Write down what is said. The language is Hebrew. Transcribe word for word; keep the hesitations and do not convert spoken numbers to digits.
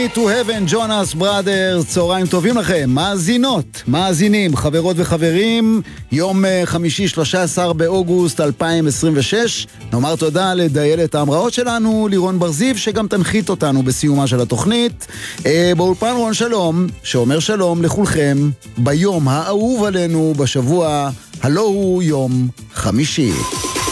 Me to Heaven, ג'ונס בראדרס, צהריים טובים לכם, מאזינות, מאזינים, חברות וחברים, יום חמישי שלושה עשר באוגוסט אלפיים עשרים ושש, נאמר תודה לדיילת ההמראות שלנו, לירון ברזיב, שגם תנחית אותנו בסיומה של התוכנית, באולפן רון שלום, שאומר שלום לכולכם, ביום האהוב עלינו בשבוע, הלא הוא יום חמישי.